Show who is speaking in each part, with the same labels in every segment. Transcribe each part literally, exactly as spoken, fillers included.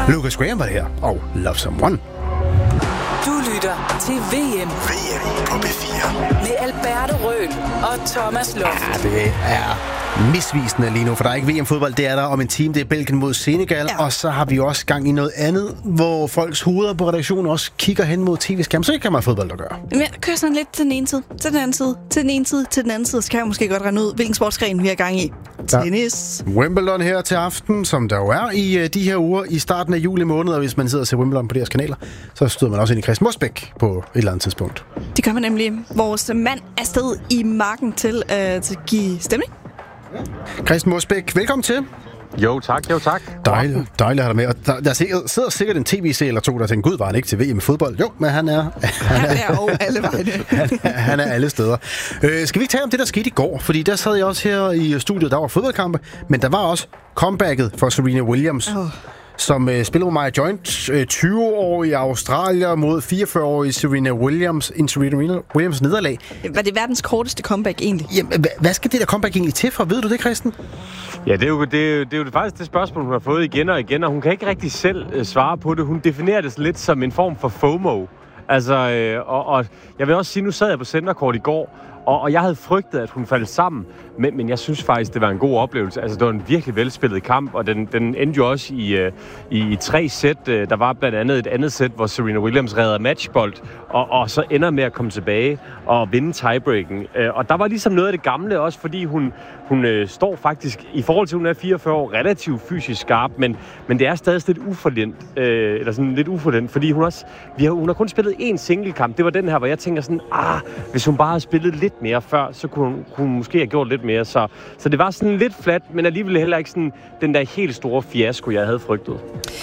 Speaker 1: Lucas Graham var det her, og Love Someone.
Speaker 2: Du lytter til V M.
Speaker 3: V M på B fire.
Speaker 2: Med Alberto Røhl og Thomas Loft.
Speaker 1: Ja, det er misvisende lige nu, for der er ikke V M-fodbold. Det er der om en time. Det er Belgien mod Senegal, ja. Og så har vi også gang i noget andet, hvor folks hoveder på redaktionen også kigger hen mod tv-skærmen. Så ikke kan man fodbold at gøre.
Speaker 4: Men jeg kører sådan lidt til den ene side, til den anden side, til den ene side, til den anden side. Så kan jeg måske godt regne ud, hvilken sportsgren vi er gang i. Tennis.
Speaker 1: Ja. Wimbledon her til aften, som der jo er i uh, de her uger i starten af juli måned, og hvis man sidder og ser Wimbledon på deres kanaler, så støder man også ind i Christian Mosbæk på et eller andet tidspunkt.
Speaker 4: Det gør man nemlig. Vores mand er sted i marken til at uh, give stemning.
Speaker 1: Christian Mosbæk, velkommen til.
Speaker 5: Jo, tak. Jo, tak.
Speaker 1: Dejligt, dejligt at have dig med. Og der, der sidder sikkert en tv-serie eller to, der tænker, gud, var han ikke til V M i fodbold? Jo, men han er...
Speaker 4: Han er, han er over alle vegne.
Speaker 1: han, er, han er alle steder. Øh, skal vi ikke tale om det, der skete i går? Fordi der sad jeg også her i studiet, der var fodboldkampe, men der var også comebacket for Serena Williams. Oh. Som øh, spillede med Maya Joint, øh, tyve-årig i Australien mod fireogfyrre-årig Serena Williams, en Serena Williams nederlag.
Speaker 4: Var det verdens korteste comeback egentlig?
Speaker 1: Jamen, hvad skal det der comeback egentlig til for? Ved du det, Christian?
Speaker 5: Ja, det er, jo, det, er jo, det er jo faktisk det spørgsmål, hun har fået igen og igen, og hun kan ikke rigtig selv øh, svare på det. Hun definerer det lidt som en form for FOMO. Altså, øh, og, og jeg vil også sige, nu sad jeg på centerkort i går, Og, og jeg havde frygtet, at hun faldt sammen, men, men jeg synes faktisk, det var en god oplevelse. Altså, det var en virkelig velspillet kamp, og den, den endte jo også i, uh, i, i tre sæt. Der var blandt andet et andet sæt, hvor Serena Williams redder matchbold, og, og så ender med at komme tilbage og vinde tiebreaken. Uh, og der var ligesom noget af det gamle også, fordi hun, hun uh, står faktisk, i forhold til, hun er fireogfyrre år, relativt fysisk skarp, men, men det er stadig lidt uforlent, uh, eller sådan lidt uforlent, fordi hun også, vi har, hun har kun spillet én singlekamp. Det var den her, hvor jeg tænker sådan, ah, hvis hun bare havde spillet lidt mere før, så kunne hun, kunne hun måske have gjort lidt mere. Så, så det var sådan lidt flat, men alligevel heller ikke sådan den der helt store fiasko, jeg havde frygtet.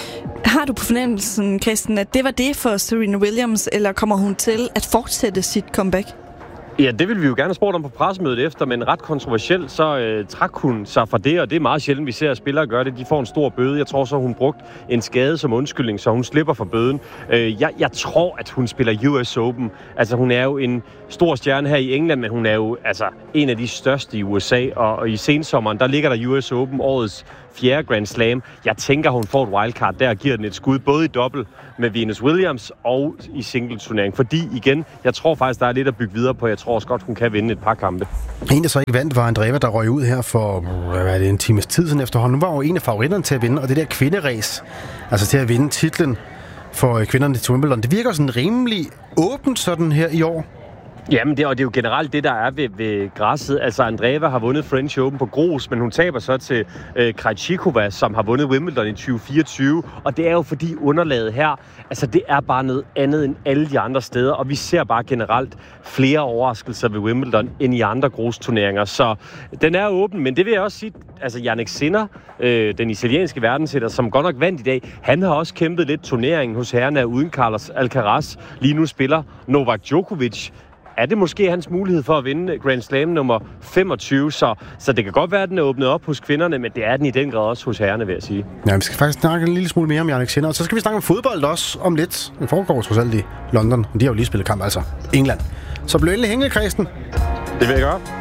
Speaker 4: Har du på fornemmelsen, Christian, at det var det for Serena Williams, eller kommer hun til at fortsætte sit comeback?
Speaker 5: Ja, det ville vi jo gerne have spurgt om på pressemødet efter, men ret kontroversielt, så øh, trak hun sig fra det, og det er meget sjældent, vi ser spillere gøre det. De får en stor bøde. Jeg tror så, hun brugt en skade som undskyldning, så hun slipper for bøden. Øh, jeg, jeg tror, at hun spiller U S Open. Altså, hun er jo en stor stjerne her i England, men hun er jo altså en af de største i U S A, og, og i sensommeren, der ligger der U S Open, årets fjerde Grand Slam. Jeg tænker, hun får et wildcard der og giver den et skud, både i dobbelt med Venus Williams og i singleturnering. Fordi igen, jeg tror faktisk, der er lidt at bygge videre på. Jeg tror også godt, hun kan vinde et par kampe.
Speaker 1: En, der så ikke vandt, var Andreeva, der røg ud her for hvad er det, en times tid siden efterhånden. Nu var jo en af favoritterne til at vinde, og det der kvinderæs, altså til at vinde titlen for kvinderne til Wimbledon, det virker sådan rimelig åbent sådan her i år.
Speaker 5: Jamen, det, og det er jo generelt det, der er ved, ved græsset. Altså, Andreeva har vundet French Open på grus, men hun taber så til øh, Krejcikova, som har vundet Wimbledon i tyve fireogtyve. Og det er jo fordi underlaget her, altså det er bare noget andet end alle de andre steder. Og vi ser bare generelt flere overraskelser ved Wimbledon end i andre grusturneringer. Så den er åben, men det vil jeg også sige, altså Jannik Sinner, øh, den italienske verdenshætter, som godt nok vandt i dag, han har også kæmpet lidt turneringen hos herrerne uden Carlos Alcaraz. Lige nu spiller Novak Djokovic. Er det måske hans mulighed for at vinde Grand Slam nummer femogtyve, så, så det kan godt være, at den er åbnet op hos kvinderne, men det er den i den grad også hos herrerne, vil jeg sige.
Speaker 1: Ja, vi skal faktisk snakke en lille smule mere om Jannik Sinner, og så skal vi snakke om fodbold også om lidt. Det foregår trods alt i London, og de har jo lige spillet kamp, altså England. Så bliv endelig hængende, Christian.
Speaker 5: Det vil jeg gøre.